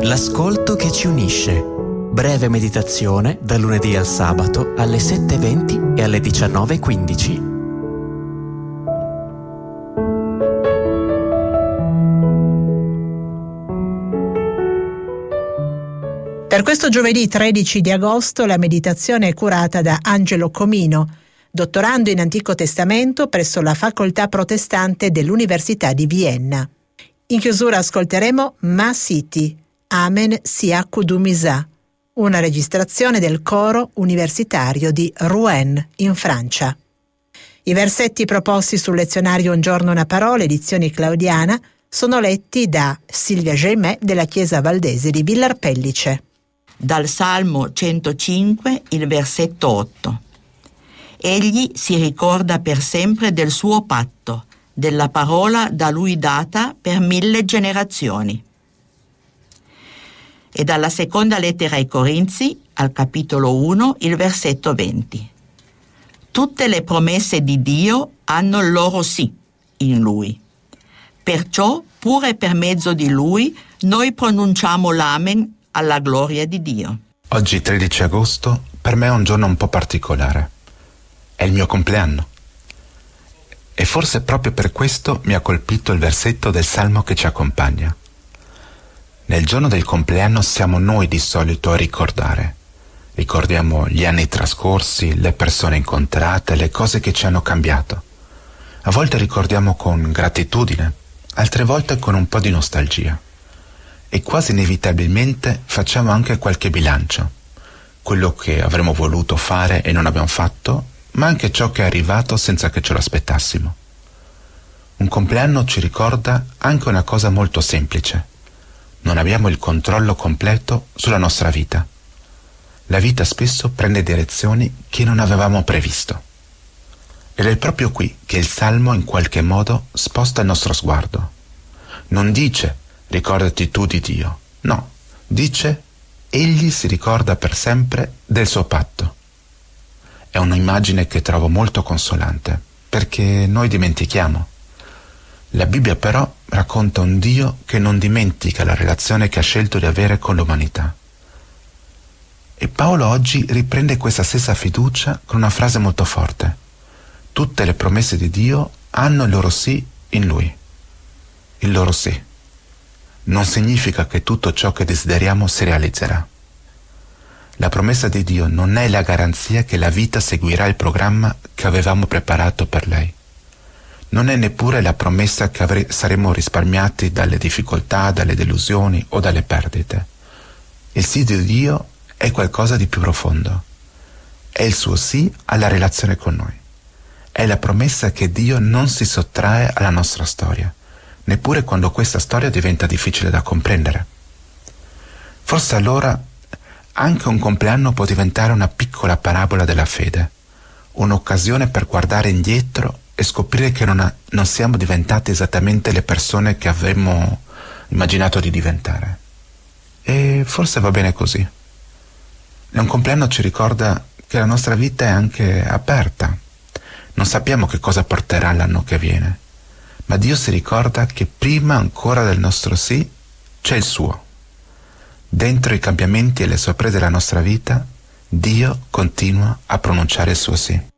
L'ascolto che ci unisce. Breve meditazione dal lunedì al sabato alle 7:20 e alle 19:15. Per questo giovedì 13 di agosto la meditazione è curata da Angelo Comino, dottorando in Antico Testamento presso la Facoltà Protestante dell'Università di Vienna. In chiusura ascolteremo Ma Siti, Amen sia Kudumisa, una registrazione del coro universitario di Rouen, in Francia. I versetti proposti sul lezionario Un giorno una parola, edizioni Claudiana, sono letti da Silvia Geimet della Chiesa Valdese di Villar Pellice. Dal Salmo 105, il versetto 8. Egli si ricorda per sempre del suo patto, della parola da lui data per 1000 generazioni. E dalla seconda lettera ai Corinzi, al capitolo 1, il versetto 20. Tutte le promesse di Dio hanno il loro sì in Lui. Perciò, pure per mezzo di Lui, noi pronunciamo l'Amen alla gloria di Dio. Oggi, 13 agosto, per me è un giorno un po' particolare. È il mio compleanno. E forse proprio per questo mi ha colpito il versetto del Salmo che ci accompagna. Nel giorno del compleanno siamo noi di solito a ricordare. Ricordiamo gli anni trascorsi, le persone incontrate, le cose che ci hanno cambiato. A volte ricordiamo con gratitudine, altre volte con un po' di nostalgia. E quasi inevitabilmente facciamo anche qualche bilancio. Quello che avremmo voluto fare e non abbiamo fatto, ma anche ciò che è arrivato senza che ce lo aspettassimo. Un compleanno ci ricorda anche una cosa molto semplice. Non abbiamo il controllo completo sulla nostra vita. La vita spesso prende direzioni che non avevamo previsto. Ed è proprio qui che il Salmo in qualche modo sposta il nostro sguardo. Non dice ricordati tu di Dio, no, dice egli si ricorda per sempre del suo patto. È un'immagine che trovo molto consolante, perché noi dimentichiamo. La Bibbia però racconta un Dio che non dimentica la relazione che ha scelto di avere con l'umanità. E Paolo oggi riprende questa stessa fiducia con una frase molto forte. Tutte le promesse di Dio hanno il loro sì in Lui. Il loro sì. Non significa che tutto ciò che desideriamo si realizzerà. La promessa di Dio non è la garanzia che la vita seguirà il programma che avevamo preparato per lei. Non è neppure la promessa che saremo risparmiati dalle difficoltà, dalle delusioni o dalle perdite. Il sì di Dio è qualcosa di più profondo. È il suo sì alla relazione con noi. È la promessa che Dio non si sottrae alla nostra storia, neppure quando questa storia diventa difficile da comprendere. Forse allora anche un compleanno può diventare una piccola parabola della fede, un'occasione per guardare indietro e scoprire che non siamo diventati esattamente le persone che avremmo immaginato di diventare. E forse va bene così. E un compleanno ci ricorda che la nostra vita è anche aperta. Non sappiamo che cosa porterà l'anno che viene, ma Dio si ricorda che prima ancora del nostro sì c'è il suo. Dentro i cambiamenti e le sorprese della nostra vita, Dio continua a pronunciare il suo sì.